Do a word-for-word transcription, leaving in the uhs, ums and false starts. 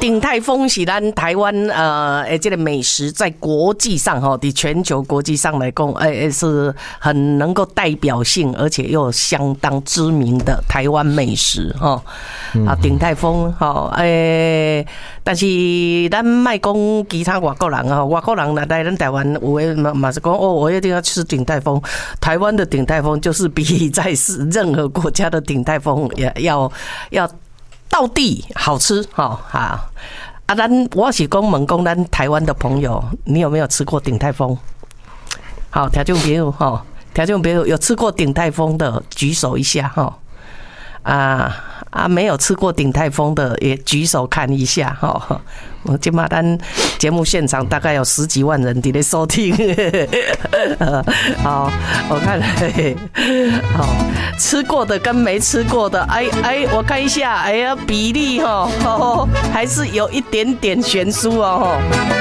鼎泰丰是咱台湾呃，诶，这个美食在国际上哈，在全球国际上来讲，诶，是很能够代表性，而且又相当知名的台湾美食哈。啊，鼎泰丰哈，诶，但是咱卖讲其他外国人啊，外国人来来咱台湾，有诶嘛嘛是讲哦，我一定要吃鼎泰丰。台湾的鼎泰丰就是比在是任何国家的鼎泰丰也要要道地好吃哈哈。啊，咱我是讲问讲咱台湾的朋友，你有没有吃过鼎泰丰？好，听众朋友哈，听众朋友有吃过鼎泰丰的举手一下哈。啊啊，没有吃过鼎泰丰的也举手看一下哈。我今嘛咱节目现场大概有十几万人在咧收听。好，我看，好吃过的跟没吃过的，哎哎，我看一下，哎呀，比例哈，还是有一点点悬殊哦。